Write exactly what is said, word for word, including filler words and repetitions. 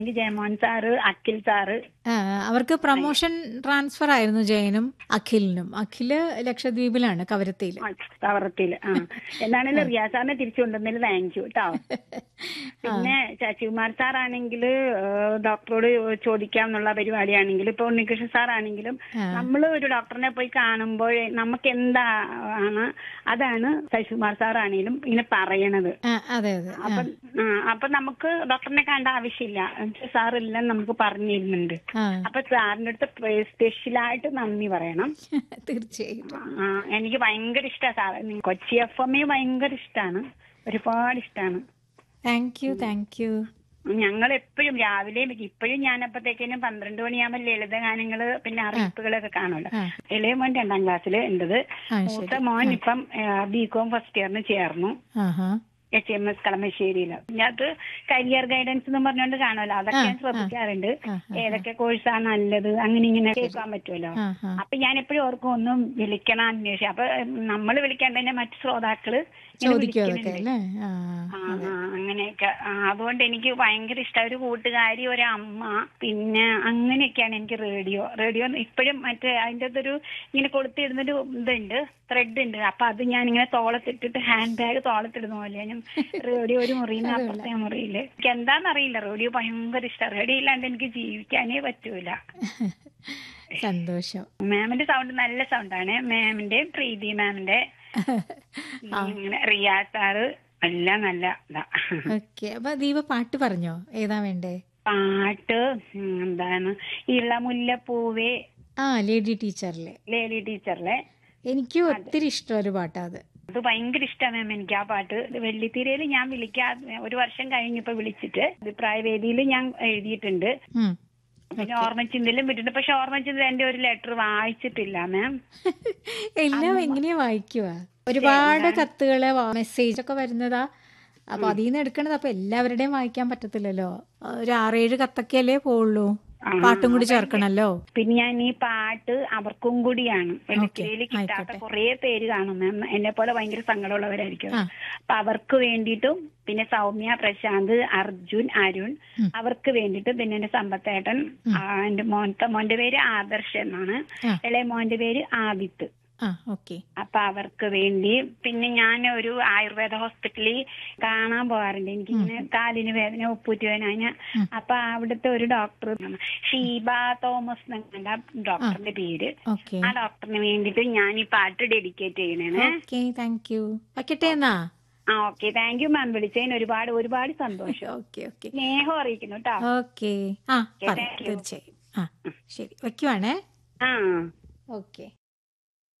എനിക്ക് Jayamohan sir, Akhil sir. ആ, അവർക്ക് പ്രൊമോഷൻ ട്രാൻസ്ഫർ ആയിരുന്നു ജയനും അഖിലിനും. അഖില് ലക്ഷദ്വീപിലാണ്, കവരത്തിയില്. കവറത്തില്. ആ എന്താണേലും റിയാസ് സാറിനെ തിരിച്ചു കൊണ്ടുവന്നതിൽ താങ്ക് യു കേട്ടോ. പിന്നെ ശശികുമാർ സാറാണെങ്കിൽ ഡോക്ടറോട് ചോദിക്കാം എന്നുള്ള പരിപാടിയാണെങ്കിൽ, ഇപ്പൊ ഉണ്ണികൃഷ്ണൻ സാറാണെങ്കിലും നമ്മൾ ഒരു ഡോക്ടറിനെ പോയി കാണുമ്പോൾ നമുക്ക് എന്താണ് അതാണ് ശശികുമാർ സാറാണെങ്കിലും ഇങ്ങനെ പറയണത്. അതെ അതെ. അപ്പൊ അപ്പൊ നമുക്ക് ഡോക്ടറിനെ കാണേണ്ട ആവശ്യമില്ല, സാറെല്ലാം നമുക്ക് പറഞ്ഞിരുന്നുണ്ട്. അപ്പൊ സാറിന്റെ അടുത്ത് സ്പെഷ്യലായിട്ട് നന്ദി പറയണം. തീർച്ചയായിട്ടും. ആ എനിക്ക് ഭയങ്കര ഇഷ്ടമാണ് സാറ്. കൊച്ചി എഫ് എം ഭയങ്കര ഇഷ്ടമാണ്, ഒരുപാട് ഇഷ്ടമാണ്. Thank you thank you. ഞങ്ങൾ എപ്പോഴും രാവിലെ ഇപ്പോഴും ഞാൻ അപ്പത്തേക്കിനും പന്ത്രണ്ട് മണിയാകുമ്പോൾ ലളിത ഗാനങ്ങള് പിന്നെ അറിയിപ്പുകളൊക്കെ കാണുമല്ലോ. ഇളയ മോൻ രണ്ടാം ക്ലാസ്സിൽ ഉണ്ടത്. മൂത്ത മോൻ ഇപ്പം ബികോം ഫസ്റ്റ് ഇയറിന് ചേർന്നു എച്ച് എം എസ് കളമശ്ശേരിയില്. ഇതിനകത്ത് കരിയർ ഗൈഡൻസ് എന്ന് പറഞ്ഞുകൊണ്ട് കാണുമല്ലോ, അതൊക്കെ ഞാൻ ശ്രദ്ധിക്കാറുണ്ട്. ഏതൊക്കെ കോഴ്സാ നല്ലത് അങ്ങനെ ഇങ്ങനെ കേൾക്കാൻ പറ്റുമല്ലോ. അപ്പൊ ഞാൻ എപ്പോഴും ഓർക്കും ഒന്നും വിളിക്കണം അന്വേഷിക്കും. അപ്പൊ നമ്മൾ വിളിക്കാൻ തന്നെ മറ്റു ശ്രോതാക്കള് അങ്ങനെയൊക്കെ. അതുകൊണ്ട് എനിക്ക് ഭയങ്കര ഇഷ്ടം. ഒരു കൂട്ടുകാരി, ഒരു അമ്മ, പിന്നെ അങ്ങനെയൊക്കെയാണ് എനിക്ക് റേഡിയോ. റേഡിയോ ഇപ്പോഴും മറ്റേ അതിൻ്റെ അകത്തൊരു ഇങ്ങനെ കൊളുത്തിടുന്നൊരു ഇതുണ്ട്, ത്രെഡ് ഉണ്ട്. അപ്പൊ അത് ഞാൻ ഇങ്ങനെ തോളത്തിട്ടിട്ട് ഹാൻഡ് ബാഗ് തോളത്തിടുന്ന പോലെ ഞാൻ റേഡിയോ ഒരു മുറിയിൽ അപ്പുറത്തെ മുറിയില്. എനിക്ക് എന്താണെന്നറിയില്ല, റേഡിയോ ഭയങ്കര ഇഷ്ടം. റേഡിയോ ഇല്ലാണ്ട് എനിക്ക് ജീവിക്കാനേ പറ്റൂല. സന്തോഷം. മാമിന്റെ സൗണ്ട് നല്ല സൗണ്ടാണ്. മാമിന്റെ പ്രീതി മാമിന്റെ ഇങ്ങനെ റിയാസ് സാറ് എല്ലാം നല്ല ഇതാ. ഓക്കെ. അപ്പൊ ദീപ പാട്ട് പറഞ്ഞോ, ഏതാ വേണ്ടേ? പാട്ട് എന്താണ്, ഇളമുല്ലപ്പൂവേ. ആ ലേഡി ടീച്ചറിലെ ലേഡി ടീച്ചറിലെ എനിക്ക് ഒത്തിരി ഇഷ്ടം ഒരു പാട്ടാ അത്. അത് ഭയങ്കര ഇഷ്ടമാണ് മാം എനിക്ക് ആ പാട്ട്. വെള്ളിത്തിരയില് ഞാൻ വിളിക്കാ ഒരു വർഷം കഴിഞ്ഞപ്പോ വിളിച്ചിട്ട് അഭിപ്രായ വേദിയിൽ ഞാൻ എഴുതിയിട്ടുണ്ട്. പിന്നെ ഓർമ്മച്ചിന്തയിലും വിട്ടിട്ടുണ്ട്. പക്ഷെ ഓർമ്മച്ചിന്ത എന്റെ ഒരു ലെറ്റർ വായിച്ചിട്ടില്ല മാം. എല്ലാം എങ്ങനെയാ വായിക്കുവാ? ഒരുപാട് കത്തുകള് മെസ്സേജ് ഒക്കെ വരുന്നതാ. അപ്പൊ അതിൽ നിന്ന് എടുക്കണത്. അപ്പൊ എല്ലാവരുടെയും വായിക്കാൻ പറ്റത്തില്ലല്ലോ. ഒരു ആറേഴ് കത്തൊക്കെയല്ലേ പോവുള്ളൂ, പാട്ടും കൂടി ചേർക്കണല്ലോ. പിന്നെ ഞാൻ ഈ പാട്ട് അവർക്കും കൂടിയാണ്. വെള്ളിത്തിരയിൽ കിട്ടാത്ത കുറെ പേര് കാണും മാം, എന്നെ പോലെ ഭയങ്കര സങ്കടമുള്ളവരായിരിക്കും. അപ്പൊ അവർക്ക് വേണ്ടിയിട്ടും പിന്നെ സൗമ്യ, പ്രശാന്ത്, അർജുൻ, അരുൺ, അവർക്ക് വേണ്ടിയിട്ട്, പിന്നെ എന്റെ സമ്പത്തേട്ടൻ, എന്റെ മോന്റെ മോന്റെ പേര് ആദർശ് എന്നാണ്, ഇളയ മോന്റെ പേര് ആദിത്ത്. അപ്പൊ അവർക്ക് വേണ്ടി. പിന്നെ ഞാൻ ഒരു ആയുർവേദ ഹോസ്പിറ്റലിൽ കാണാൻ പോകാറുണ്ട്. എനിക്കിങ്ങനെ കാലിന് വേദന, ഉപ്പൂറ്റി വേദന. അപ്പൊ അവിടുത്തെ ഒരു ഡോക്ടർ, ഷീബ തോമസ് എന്നാണ് ഡോക്ടറിന്റെ പേര്. ആ ഡോക്ടറിന് വേണ്ടിട്ട് ഞാൻ ഈ പാട്ട് ഡെഡിക്കേറ്റ് ചെയ്യണേ. ആ ഓക്കെ, താങ്ക് യു മാം. വിളിച്ചതിന് ഒരുപാട് ഒരുപാട് സന്തോഷം. സ്നേഹം അറിയിക്കുന്നു കേട്ടോ. തീർച്ചയായും. ആ ശരി, വെക്കുവാണേ. ആ ഓക്കെ.